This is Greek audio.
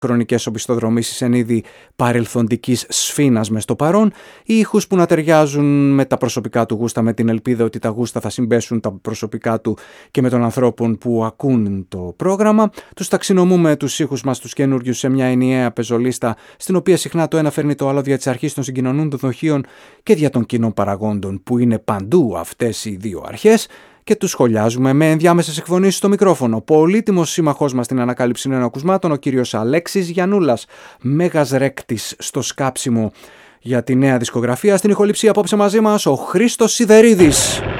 χρονικές οπισθοδρομήσεις εν είδη παρελθοντικής σφήνας μες στο παρόν, ή ήχους που να ταιριάζουν με τα προσωπικά του γούστα, με την ελπίδα ότι τα γούστα θα συμπέσουν τα προσωπικά του και με των ανθρώπων που ακούν το πρόγραμμα. Τους ταξινομούμε τους ήχους μας τους καινούριους σε μια ενιαία πεζολίστα, στην οποία συχνά το ένα φέρνει το άλλο δια της αρχής των συγκοινωνούντων δοχείων και δια των κοινών παραγόντων που είναι παντού αυτές οι δύο αρχές, και τους σχολιάζουμε με ενδιάμεσες εκφωνήσεις στο μικρόφωνο. Πολύτιμος σύμμαχός μας στην ανακάλυψη νέων ακουσμάτων, ο κύριος Αλέξης Γιαννούλας, μέγας ρέκτης στο σκάψιμο για τη νέα δισκογραφία. Στην ηχοληψία απόψε μαζί μας ο Χρήστος Σιδερίδης.